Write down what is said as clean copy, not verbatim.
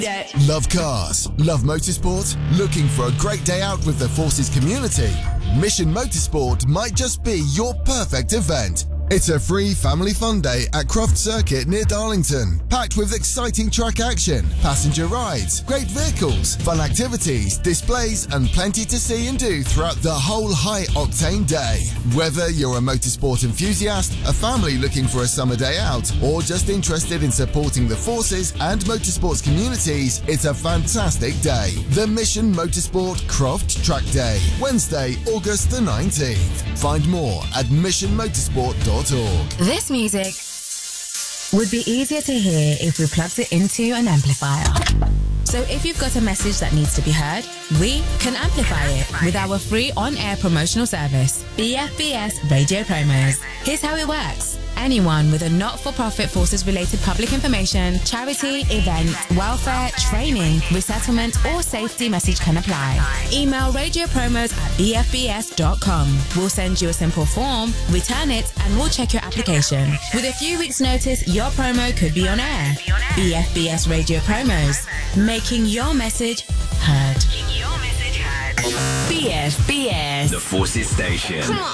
Yeah. Love cars? Love motorsport? Looking for a great day out with the Forces community? Mission Motorsport might just be your perfect event. It's a free family fun day at Croft Circuit near Darlington, packed with exciting track action, passenger rides, great vehicles, fun activities, displays, and plenty to see and do throughout the whole high-octane day. Whether you're a motorsport enthusiast, a family looking for a summer day out, or just interested in supporting the Forces and motorsports communities, it's a fantastic day. The Mission Motorsport Croft Track Day, Wednesday, August the 19th. Find more at missionmotorsport.org. This music would be easier to hear if we plugged it into an amplifier. So if you've got a message that needs to be heard, we can amplify it with our free on-air promotional service, BFBS Radio Promos. Here's how it works. Anyone with a not-for-profit Forces-related public information, charity, event, welfare, training, resettlement, or safety message can apply. Email radiopromos@bfbs.com. We'll send you a simple form, return it, and we'll check your application. With a few weeks' notice, your promo could be on air. BFBS Radio Promos, making your message heard. BFBS. The Forces Station.